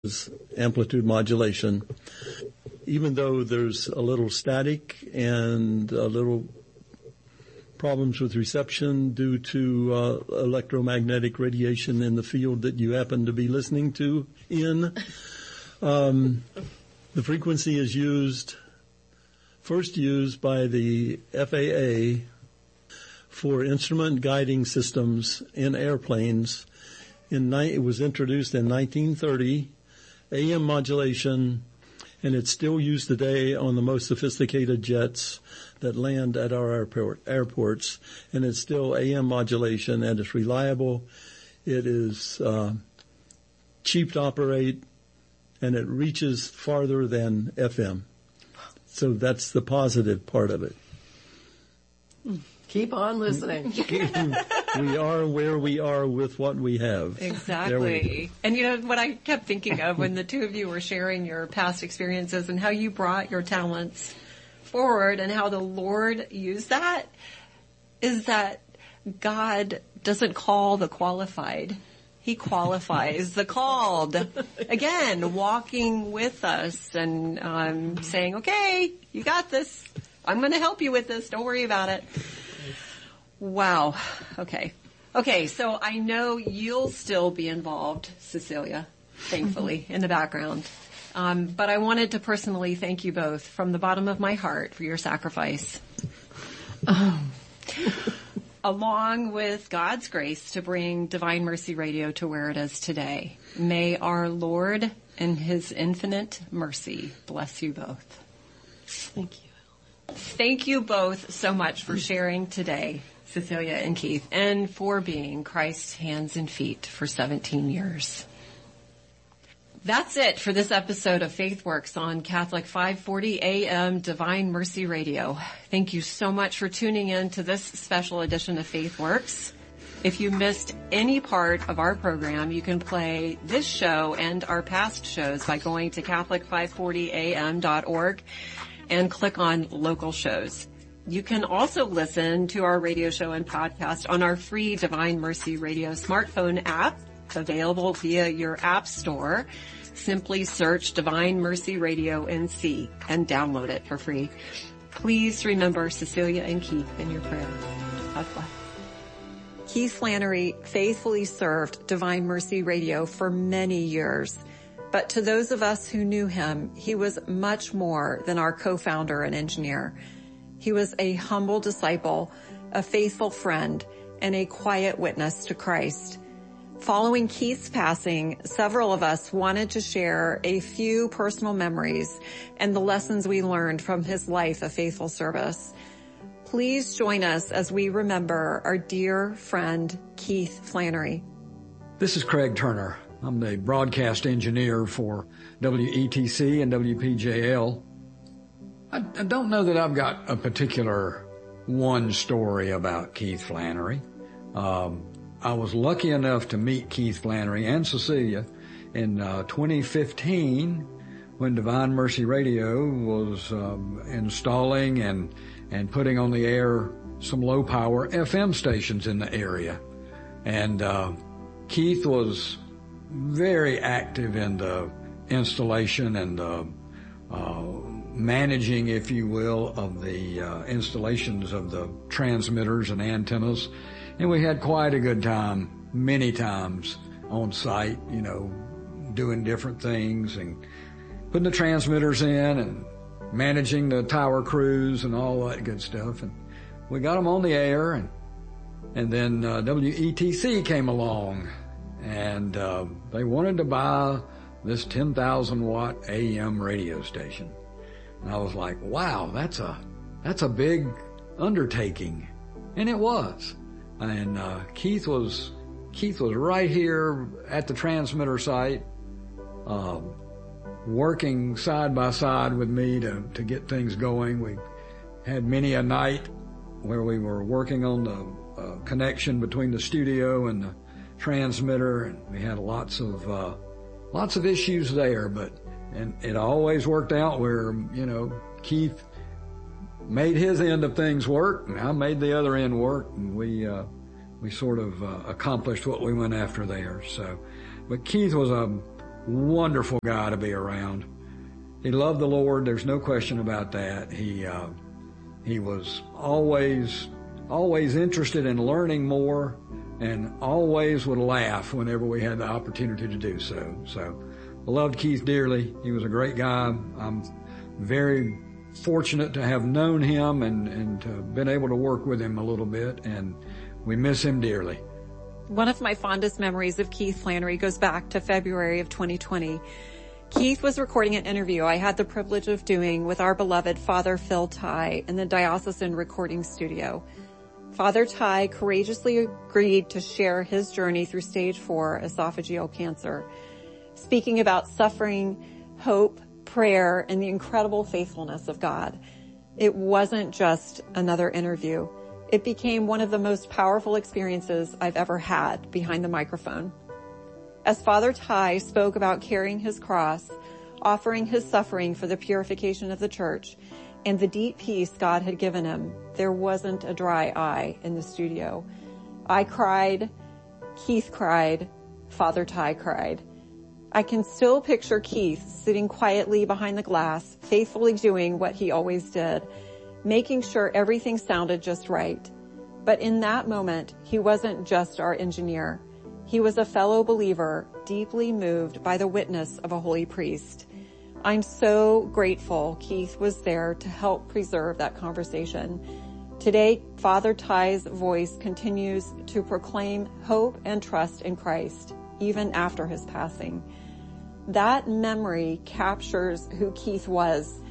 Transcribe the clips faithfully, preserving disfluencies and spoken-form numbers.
amplitude modulation. Even though there's a little static and a little problems with reception due to uh, electromagnetic radiation in the field that you happen to be listening to in, um, the frequency is used, first used by the F A A for instrument guiding systems in airplanes. In ni- it was introduced in nineteen thirty. A M modulation, and it's still used today on the most sophisticated jets that land at our airport, airports, and it's still A M modulation, and it's reliable. It is uh, cheap to operate, and it reaches farther than F M. So that's the positive part of it. Keep on listening. We are where we are with what we have. Exactly. And you know what I kept thinking of when the two of you were sharing your past experiences and how you brought your talents forward and how the Lord used that is that God doesn't call the qualified. He qualifies the called. Again, walking with us and um, saying, okay, you got this. I'm going to help you with this. Don't worry about it. Wow. Okay. Okay, so I know you'll still be involved, Cecilia, thankfully, in the background. Um, but I wanted to personally thank you both from the bottom of my heart for your sacrifice. Um, along with God's grace to bring Divine Mercy Radio to where it is today. May our Lord and His infinite mercy bless you both. Thank you. Thank you both so much for sharing today, Cecilia and Keith, and for being Christ's hands and feet for seventeen years. That's it for this episode of FaithWorks on Catholic five forty A M Divine Mercy Radio. Thank you so much for tuning in to this special edition of FaithWorks. If you missed any part of our program, you can play this show and our past shows by going to Catholic five forty A M dot org and click on local shows. You can also listen to our radio show and podcast on our free Divine Mercy Radio smartphone app, available via your app store. Simply search Divine Mercy Radio N C and download it for free. Please remember Cecilia and Keith in your prayers. God bless. Keith Flannery faithfully served Divine Mercy Radio for many years. But to those of us who knew him, he was much more than our co-founder and engineer. He was a humble disciple, a faithful friend, and a quiet witness to Christ. Following Keith's passing, several of us wanted to share a few personal memories and the lessons we learned from his life of faithful service. Please join us as we remember our dear friend, Keith Flannery. This is Craig Turner. I'm the broadcast engineer for W E T C and W P J L. I, I don't know that I've got a particular one story about Keith Flannery. Um, I was lucky enough to meet Keith Flannery and Cecilia in uh, twenty fifteen when Divine Mercy Radio was um, installing and and putting on the air some low-power F M stations in the area. And uh, Keith was very active in the installation and the uh, managing, if you will, of the uh, installations of the transmitters and antennas. And we had quite a good time many times on site, you know, doing different things and putting the transmitters in and managing the tower crews and all that good stuff. And we got them on the air, and and then uh, W E T C came along. And uh, they wanted to buy this ten thousand watt A M radio station. And I was like, wow, that's a, that's a big undertaking. And it was. And uh, Keith was, Keith was right here at the transmitter site, uh, working side by side with me to, to get things going. We had many a night where we were working on the uh, connection between the studio and the transmitter, and we had lots of uh lots of issues there, but and it always worked out where, you know, Keith made his end of things work and I made the other end work, and we uh we sort of uh, accomplished what we went after there. So but Keith was a wonderful guy to be around. He loved the Lord. There's no question about that. He, uh, he was always, always interested in learning more and always would laugh whenever we had the opportunity to do so. So I loved Keith dearly. He was a great guy. I'm very fortunate to have known him and, and to have been able to work with him a little bit, and we miss him dearly. One of my fondest memories of Keith Flannery goes back to February of twenty twenty. Keith was recording an interview I had the privilege of doing with our beloved Father Phil Tighe in the diocesan recording studio. Father Tighe courageously agreed to share his journey through stage four esophageal cancer, speaking about suffering, hope, prayer, and the incredible faithfulness of God. It wasn't just another interview. It became one of the most powerful experiences I've ever had behind the microphone. As Father Tighe spoke about carrying his cross, offering his suffering for the purification of the church, and the deep peace God had given him, there wasn't a dry eye in the studio. I cried, Keith cried, Father Tighe cried. I can still picture Keith sitting quietly behind the glass, faithfully doing what he always did, making sure everything sounded just right. But in that moment, he wasn't just our engineer. He was a fellow believer, deeply moved by the witness of a holy priest. I'm so grateful Keith was there to help preserve that conversation. Today, Father Tighe's voice continues to proclaim hope and trust in Christ, even after his passing. That memory captures who Keith was.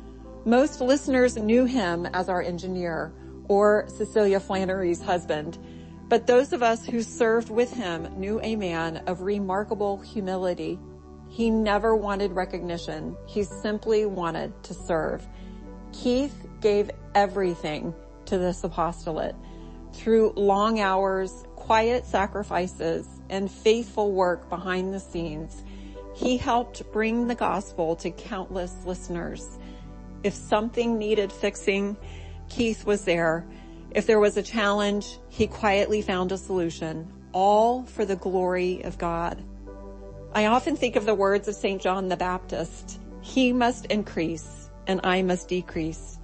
Most listeners knew him as our engineer or Cecilia Flannery's husband, but those of us who served with him knew a man of remarkable humility. He never wanted recognition. He simply wanted to serve. Keith gave everything to this apostolate. Through long hours, quiet sacrifices, and faithful work behind the scenes, he helped bring the gospel to countless listeners. If something needed fixing, Keith was there. If there was a challenge, he quietly found a solution, all for the glory of God. I often think of the words of Saint John the Baptist, "He must increase and I must decrease."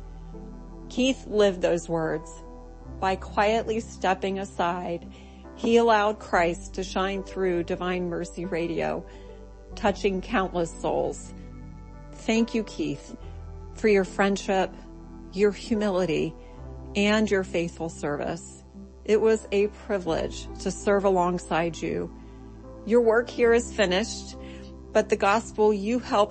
Keith lived those words. By quietly stepping aside, he allowed Christ to shine through Divine Mercy Radio, touching countless souls. Thank you, Keith, for your friendship, your humility, and your faithful service. It was a privilege to serve alongside you. Your work here is finished, but the gospel you helped